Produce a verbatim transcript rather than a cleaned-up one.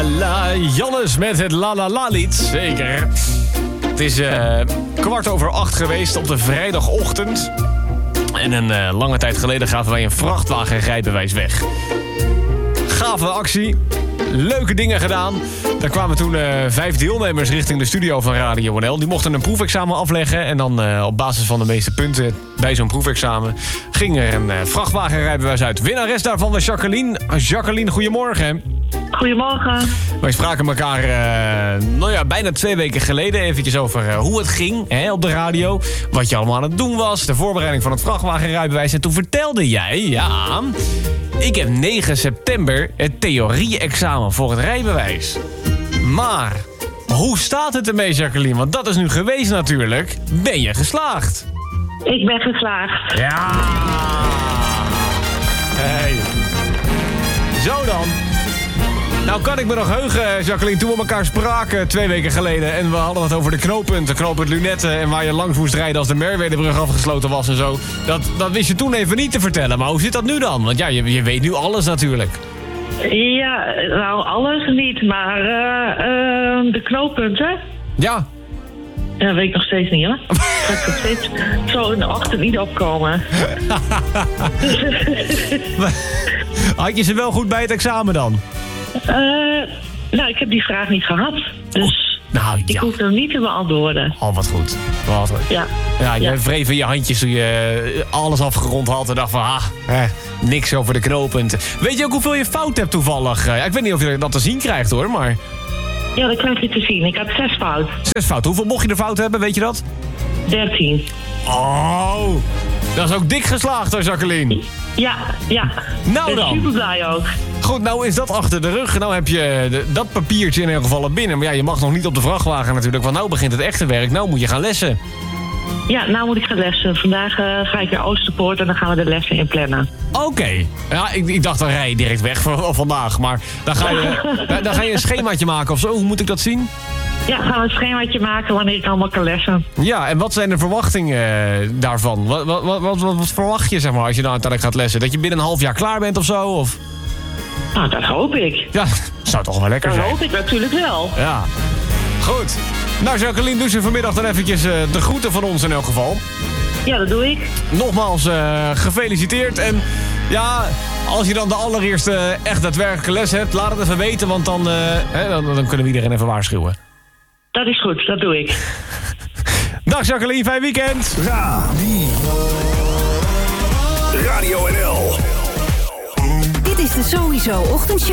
la. Jannes met het la la la lied. Zeker. Het is uh, kwart over acht geweest op de vrijdagochtend. En een uh, lange tijd geleden gaven wij een vrachtwagenrijbewijs weg. Gave actie. Leuke dingen gedaan. Daar kwamen toen uh, vijf deelnemers richting de studio van Radio N L. Die mochten een proefexamen afleggen. En dan uh, op basis van de meeste punten bij zo'n proefexamen ging er een uh, vrachtwagenrijbewijs uit. Winnares daarvan was Jacqueline. Jacqueline, goedemorgen. Goedemorgen. Wij spraken elkaar uh, nou ja, bijna twee weken geleden eventjes over uh, hoe het ging hè, op de radio. Wat je allemaal aan het doen was. De voorbereiding van het vrachtwagenrijbewijs. En toen vertelde jij, ja, ik heb negen september het theorie-examen voor het rijbewijs. Maar hoe staat het ermee, Jacqueline? Want dat is nu geweest natuurlijk. Ben je geslaagd? Ik ben geslaagd. Ja! Hey. Zo dan. Nou kan ik me nog heugen, Jacqueline, toen we elkaar spraken twee weken geleden. En we hadden het over de knooppunten, knooppunt Lunetten. En waar je langs moest rijden als de Merwedebrug afgesloten was en zo. Dat, dat wist je toen even niet te vertellen. Maar hoe zit dat nu dan? Want ja, je, je weet nu alles natuurlijk. Ja, nou alles niet, maar uh, uh, de knooppunten. Ja. Ja, dat weet ik nog steeds niet, hoor. Ga ik nog steeds zo in de ochtend niet opkomen. Had je ze wel goed bij het examen dan? Uh, nou, ik heb die vraag niet gehad. Dus oh, nou, ja. ik hoef hem niet te beantwoorden. Oh, wat goed. Wat goed. Ja. Ja, je ja. wreef in je handjes toen je alles afgerond had en dacht van, ah, eh, niks over de knooppunten. Weet je ook hoeveel je fout hebt toevallig? Ja, ik weet niet of je dat te zien krijgt hoor, maar... Ja, dat krijg je te zien. Ik had zes fout. Zes fout. Hoeveel mocht je er fout hebben, weet je dat? Dertien. Oh, dat is ook dik geslaagd hoor, Jacqueline. Ja, ja. Nou ben dan. super blij ook. Goed, nou is dat achter de rug. Nou heb je de, dat papiertje in ieder geval binnen. Maar ja, je mag nog niet op de vrachtwagen natuurlijk. Want nou begint het echte werk. Nou moet je gaan lessen. Ja, nou moet ik gaan lessen. Vandaag uh, ga ik naar Oosterpoort en dan gaan we de lessen in plannen. Oké. Okay. Ja, ik, ik dacht dan rij je direct weg van vandaag. Maar dan ga, je, dan, dan ga je een schemaatje maken of zo. Hoe moet ik dat zien? Ja, gaan we een schemaatje maken wanneer ik allemaal kan lessen. Ja, en wat zijn de verwachtingen uh, daarvan? Wat, wat, wat, wat, wat verwacht je zeg maar, als je nou uiteindelijk gaat lessen? Dat je binnen een half jaar klaar bent of zo? Of? Nou, dat hoop ik. Ja, zou toch wel lekker dat zijn? Dat hoop ik natuurlijk wel. Ja, goed. Nou, Jacqueline, doe ze vanmiddag dan eventjes uh, de groeten van ons in elk geval. Ja, dat doe ik. Nogmaals, uh, gefeliciteerd. En ja, als je dan de allereerste echt daadwerkelijke les hebt, laat het even weten, want dan, uh, hè, dan, dan kunnen we iedereen even waarschuwen. Dat is goed, dat doe ik. Dag Jacqueline, fijn weekend. Radio, Radio N L. Dit is de Sowieso Ochtendshow.